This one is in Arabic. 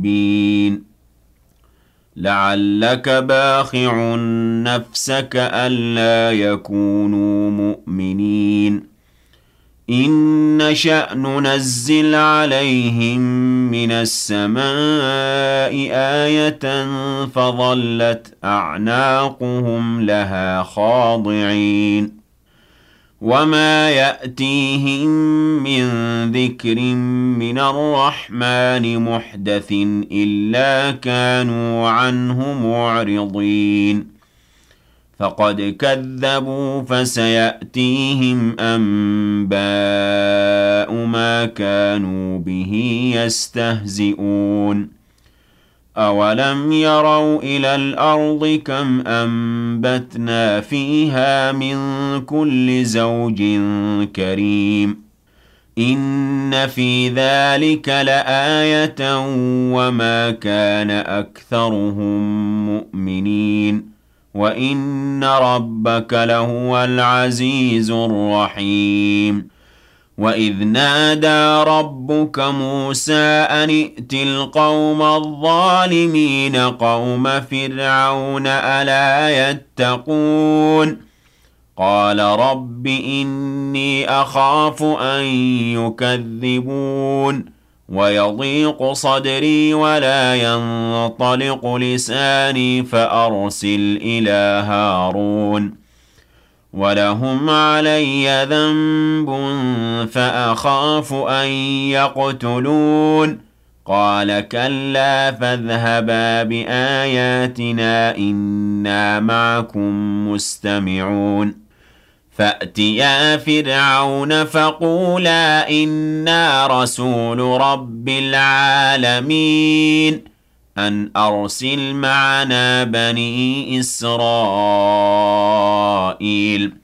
بين لعلك باخع نفسك ألا يكونوا مؤمنين إن نشأ ننزل عليهم من السماء آية فظلت أعناقهم لها خاضعين وما يأتيهم من ذكر من الرحمن محدث إلا كانوا عنه معرضين فقد كذبوا فسيأتيهم أنباء ما كانوا به يستهزئون أولم يروا إلى الأرض كم أنبتنا فيها من كل زوج كريم إن في ذلك لآية وما كان أكثرهم مؤمنين وإن ربك لهو العزيز الرحيم وإذ نادى ربك موسى أن ائت القوم الظالمين قوم فرعون ألا يتقون قال رب إني أخاف أن يكذبون ويضيق صدري ولا ينطلق لساني فأرسل إلى هارون ولهم علي ذنب فأخاف أن يقتلون قال كلا فاذهبا بآياتنا إنا معكم مستمعون فأتيا فرعون فقولا إنا رسول رب العالمين أن أرسل معنا بني إسرائيل